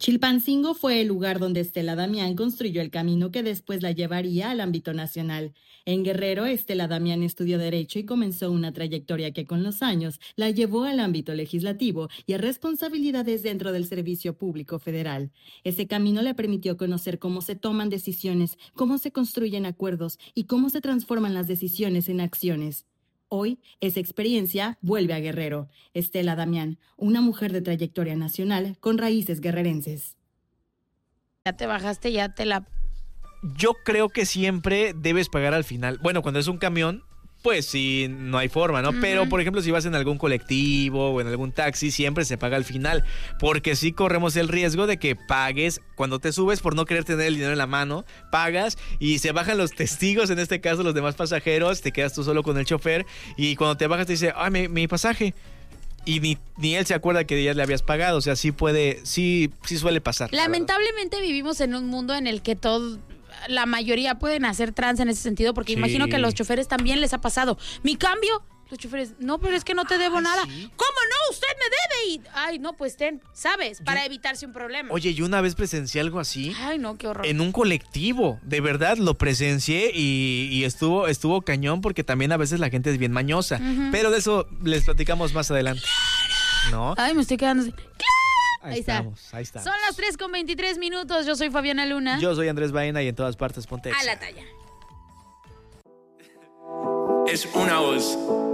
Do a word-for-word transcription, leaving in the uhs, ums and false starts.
Chilpancingo fue el lugar donde Estela Damián construyó el camino que después la llevaría al ámbito nacional. En Guerrero, Estela Damián estudió Derecho y comenzó una trayectoria que con los años la llevó al ámbito legislativo y a responsabilidades dentro del Servicio Público Federal. Ese camino le permitió conocer cómo se toman decisiones, cómo se construyen acuerdos y cómo se transforman las decisiones en acciones. Hoy, esa experiencia vuelve a Guerrero. Estela Damián, una mujer de trayectoria nacional con raíces guerrerenses. Ya te bajaste, ya te la... Yo creo que siempre debes pagar al final. Bueno, cuando es un camión, pues sí, no hay forma, ¿no? Uh-huh. Pero, por ejemplo, si vas en algún colectivo o en algún taxi, siempre se paga al final. Porque sí corremos el riesgo de que pagues cuando te subes por no querer tener el dinero en la mano. Pagas y se bajan los testigos, en este caso los demás pasajeros. Te quedas tú solo con el chofer y cuando te bajas te dice, ay, mi, mi pasaje. Y ni, ni él se acuerda que ya le habías pagado. O sea, sí puede, sí, sí suele pasar. Lamentablemente vivimos en un mundo en el que todo... la mayoría pueden hacer trance en ese sentido, porque sí. Imagino que a los choferes también les ha pasado. Mi cambio, los choferes, no, pero es que no te debo ay, nada. ¿Sí? ¿Cómo no? Usted me debe. Y, ay, no, pues ten, ¿sabes? Yo, para evitarse un problema. Oye, yo una vez presencié algo así. Ay, no, qué horror. En un colectivo, de verdad, lo presencié y, y estuvo, estuvo cañón porque también a veces la gente es bien mañosa. Uh-huh. Pero de eso les platicamos más adelante. ¿No? Ay, me estoy quedando así. ¡Claro! Ahí, ahí estamos, está. ahí estamos. Son las tres con veintitrés minutos. Yo soy Fabiana Luna. Yo soy Andrés Baena y en todas partes ponte a la talla. Es una voz.